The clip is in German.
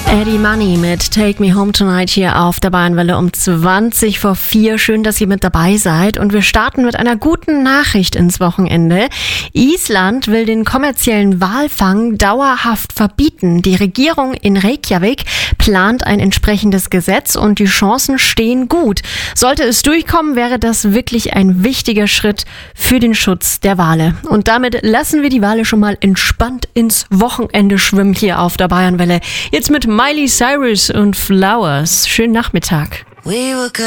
Eddie Money mit Take Me Home Tonight hier auf der Bayernwelle um 4:20. Schön, dass ihr mit dabei seid. Und wir starten mit einer guten Nachricht ins Wochenende. Island will den kommerziellen Walfang dauerhaft verbieten. Die Regierung in Reykjavik plant ein entsprechendes Gesetz und die Chancen stehen gut. Sollte es durchkommen, wäre das wirklich ein wichtiger Schritt für den Schutz der Wale. Und damit lassen wir die Wale schon mal entspannt ins Wochenende schwimmen hier auf der Bayernwelle. Jetzt mit Miley Cyrus und Flowers. Schönen Nachmittag.